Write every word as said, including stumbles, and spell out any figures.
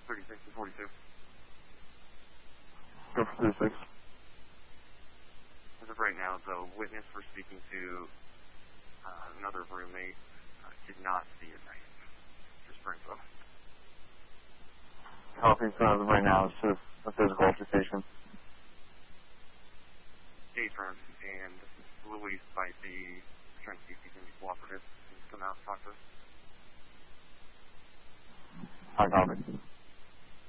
thirty-six to forty-two. Go for thirty-six. As of right now, the witness we're speaking to, uh, another roommate, uh, did not see a knife. Just for info. Copy, so as of right now, it's just a physical altercation. Affirmed, and Louise might be trying to see if he can be cooperative and come out and talk to us. High copy.